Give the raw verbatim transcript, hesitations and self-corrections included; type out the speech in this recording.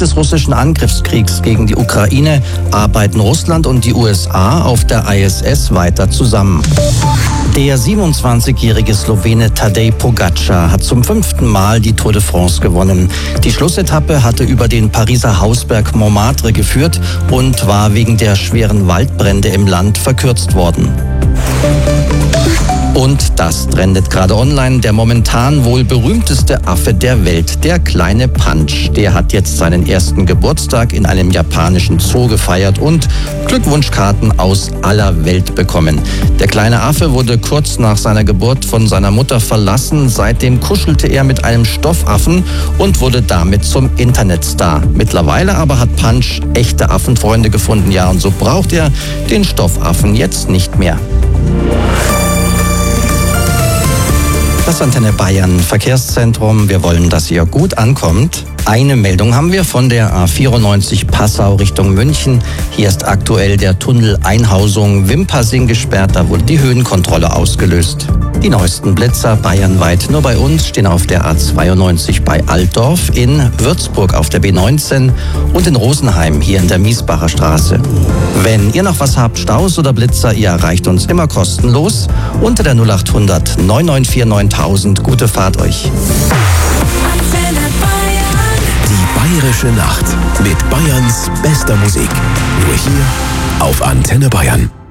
des russischen Angriffskriegs gegen die Ukraine arbeiten Russland und die U S A auf der I S S weiter zusammen. Der siebenundzwanzigjährige Slowene Tadej Pogačar hat zum fünften Mal die Tour de France gewonnen. Die Schlussetappe hatte über den Pariser Hausberg Montmartre geführt und war wegen der schweren Waldbrände im Land verkürzt worden. Und das trendet gerade online. Der momentan wohl berühmteste Affe der Welt, der kleine Punch. Der hat jetzt seinen ersten Geburtstag in einem japanischen Zoo gefeiert und Glückwunschkarten aus aller Welt bekommen. Der kleine Affe wurde kurz nach seiner Geburt von seiner Mutter verlassen. Seitdem kuschelte er mit einem Stoffaffen und wurde damit zum Internetstar. Mittlerweile aber hat Punch echte Affenfreunde gefunden. Ja, und so braucht er den Stoffaffen jetzt nicht mehr. Das Antenne Bayern Verkehrszentrum. Wir wollen, dass ihr gut ankommt. Eine Meldung haben wir von der A vierundneunzig Passau Richtung München. Hier ist aktuell der Tunnel Einhausung Wimpassing gesperrt. Da wurde die Höhenkontrolle ausgelöst. Die neuesten Blitzer bayernweit nur bei uns stehen auf der A zweiundneunzig bei Altdorf, in Würzburg auf der B neunzehn und in Rosenheim hier in der Miesbacher Straße. Wenn ihr noch was habt, Staus oder Blitzer, ihr erreicht uns immer kostenlos unter der null acht hundert neun neun vier neuntausend. Gute Fahrt euch. Die Bayerische Nacht mit Bayerns bester Musik. Nur hier auf Antenne Bayern.